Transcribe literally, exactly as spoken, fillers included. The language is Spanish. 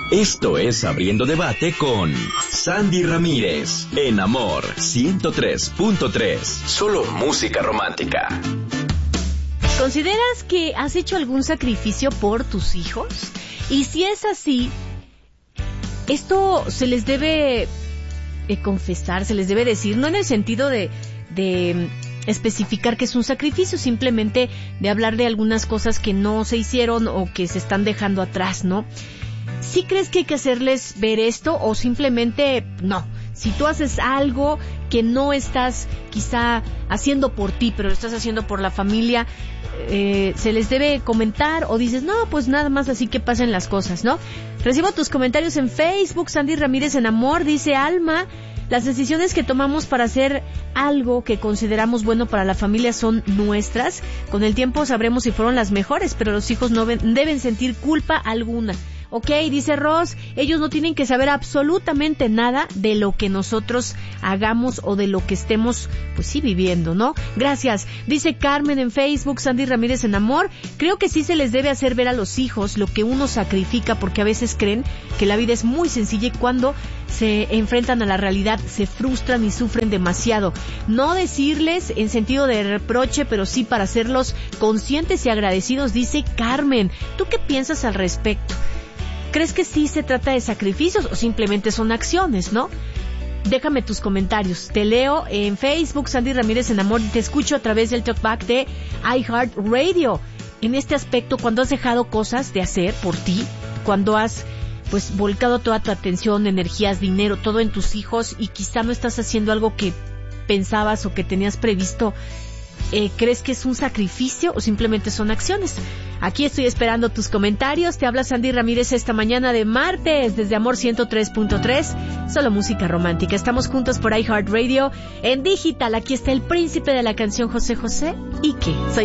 Esto es Abriendo Debate con Sandy Ramírez, en Amor ciento tres punto tres. Solo música romántica. ¿Consideras que has hecho algún sacrificio por tus hijos? Y si es así, esto se les debe eh, confesar, se les debe decir, no en el sentido de, de especificar que es un sacrificio, simplemente de hablar de algunas cosas que no se hicieron o que se están dejando atrás, ¿no? ¿Sí crees que hay que hacerles ver esto o simplemente no? Si tú haces algo que no estás quizá haciendo por ti, pero lo estás haciendo por la familia, eh, ¿se les debe comentar o dices, no, pues nada más así que pasen las cosas, ¿no? Recibo tus comentarios en Facebook. Sandy Ramírez en Amor dice: Alma, las decisiones que tomamos para hacer algo que consideramos bueno para la familia son nuestras. Con el tiempo sabremos si fueron las mejores, pero los hijos no ven, deben sentir culpa alguna. Ok, dice Ross, ellos no tienen que saber absolutamente nada de lo que nosotros hagamos o de lo que estemos, pues sí, viviendo, ¿no? Gracias. Dice Carmen en Facebook, Sandy Ramírez en Amor, creo que sí se les debe hacer ver a los hijos lo que uno sacrifica, porque a veces creen que la vida es muy sencilla y cuando se enfrentan a la realidad se frustran y sufren demasiado. No decirles en sentido de reproche, pero sí para hacerlos conscientes y agradecidos, dice Carmen. ¿Tú qué piensas al respecto? ¿Crees que sí se trata de sacrificios o simplemente son acciones, no? Déjame tus comentarios. Te leo en Facebook, Sandy Ramírez en Amor, y te escucho a través del talkback de iHeartRadio. En este aspecto, cuando has dejado cosas de hacer por ti, cuando has pues volcado toda tu atención, energías, dinero, todo en tus hijos y quizá no estás haciendo algo que pensabas o que tenías previsto, eh, ¿crees que es un sacrificio o simplemente son acciones? Aquí estoy esperando tus comentarios. Te habla Sandy Ramírez esta mañana de martes desde Amor ciento tres punto tres, solo música romántica. Estamos juntos por iHeartRadio en digital. Aquí está el príncipe de la canción, José José. ¿Y qué? Soy